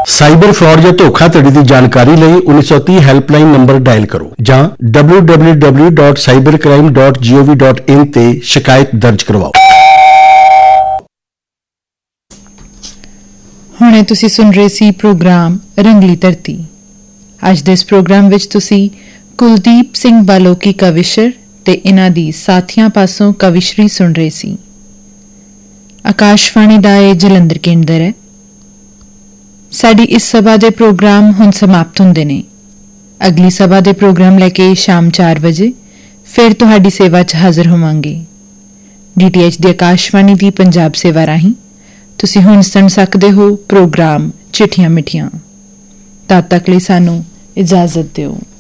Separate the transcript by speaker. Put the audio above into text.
Speaker 1: Cyber fraud ਜਾਂ ਧੋਖਾਧੜੀ ਦੀ ਜਾਣਕਾਰੀ ਲਈ 1930 ਹੈਲਪਲਾਈਨ ਨੰਬਰ ਡਾਇਲ ਕਰੋ ਜਾਂ www.cybercrime.gov.in ਤੇ ਸ਼ਿਕਾਇਤ ਦਰਜ ਕਰਵਾਓ।
Speaker 2: ਹੁਣੇ ਤੁਸੀਂ ਸੁਣ ਰਹੇ ਸੀ ਪ੍ਰੋਗਰਾਮ ਰੰਗਲੀ ਧਰਤੀ। ਅੱਜ ਦੇ ਇਸ ਪ੍ਰੋਗਰਾਮ ਵਿੱਚ ਤੁਸੀਂ ਕੁਲਦੀਪ ਸਿੰਘ ਬਾਲੋਕੀ ਕਵਿਸ਼ਰ ਤੇ ਇਹਨਾਂ ਦੀ ਸਾਥੀਆਂ ਪਾਸੋਂ ਕਵਿਸ਼ਰੀ ਸੁਣ ਰਹੇ ਸੀ। ਆਕਾਸ਼ਵਾਣੀ ਦਾ ਇਹ ਜਲੰਧਰ ਕੇਂਦਰ ਹੈ। ਸਾਡੀ ਇਸ ਸਭਾ ਦੇ ਪ੍ਰੋਗਰਾਮ ਹੁਣ ਸਮਾਪਤ ਹੁੰਦੇ ਨੇ। ਅਗਲੀ ਸਭਾ ਦੇ ਪ੍ਰੋਗਰਾਮ ਲੈ ਕੇ ਸ਼ਾਮ 4 ਵਜੇ ਫਿਰ ਤੁਹਾਡੀ ਸੇਵਾ 'ਚ ਹਾਜ਼ਰ ਹੋਵਾਂਗੇ। DTH ਦੀ ਆਕਾਸ਼ਵਾਣੀ ਦੀ ਪੰਜਾਬ ਸੇਵਾ ਰਾਹੀਂ ਤੁਸੀਂ ਹੁਣ ਸੁਣ ਸਕਦੇ ਹੋ ਪ੍ਰੋਗਰਾਮ ਚਿੱਠੀਆਂ ਮਿੱਠੀਆਂ। ਤਦ ਤੱਕ ਲਈ ਸਾਨੂੰ ਇਜਾਜ਼ਤ ਦਿਓ।